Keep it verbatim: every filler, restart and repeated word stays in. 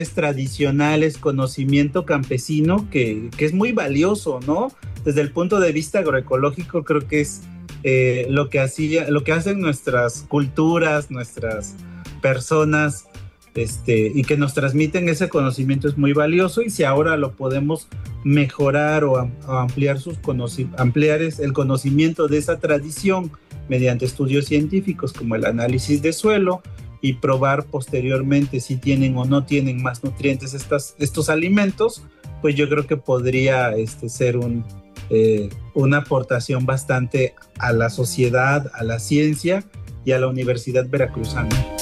tradicionales, conocimiento campesino que, que es muy valioso, ¿no? Desde el punto de vista agroecológico, creo que es eh, lo que hacía, lo que hacen nuestras culturas, nuestras personas, este, y que nos transmiten ese conocimiento es muy valioso. Y si ahora lo podemos mejorar o, am, o ampliar sus conoci- ampliar es el conocimiento de esa tradición mediante estudios científicos como el análisis de suelo, y probar posteriormente si tienen o no tienen más nutrientes estas, estos alimentos, pues yo creo que podría este, ser un, eh, una aportación bastante a la sociedad, a la ciencia y a la Universidad Veracruzana.